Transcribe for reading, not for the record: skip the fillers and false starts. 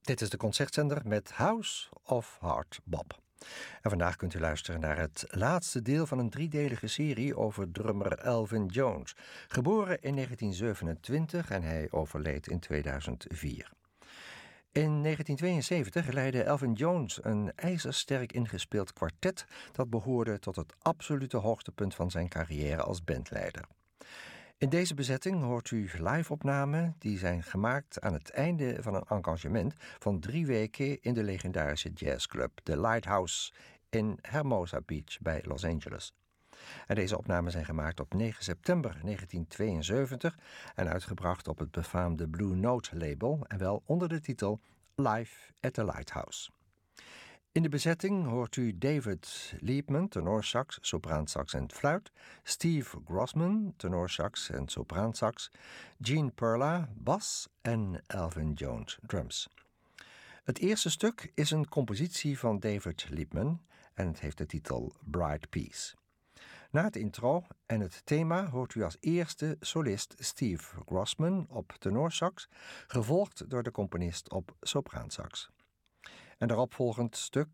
Dit is de concertzender met House of Hard Bop. En vandaag kunt u luisteren naar het laatste deel van een driedelige serie over drummer Elvin Jones. Geboren in 1927 en hij overleed in 2004. In 1972 leidde Elvin Jones een ijzersterk ingespeeld kwartet dat behoorde tot het absolute hoogtepunt van zijn carrière als bandleider. In deze bezetting hoort u live-opnamen die zijn gemaakt aan het einde van een engagement van 3 weken in de legendarische jazzclub The Lighthouse in Hermosa Beach bij Los Angeles. En deze opnamen zijn gemaakt op 9 september 1972 en uitgebracht op het befaamde Blue Note label en wel onder de titel Live at the Lighthouse. In de bezetting hoort u David Liebman, tenorsax, sopraansax en fluit, Steve Grossman, tenorsax en sopraansax, Gene Perla, bas en Elvin Jones, drums. Het eerste stuk is een compositie van David Liebman en het heeft de titel Bright Peace. Na het intro en het thema hoort u als eerste solist Steve Grossman op tenorsax, gevolgd door de componist op sopraansax. En daaropvolgend stuk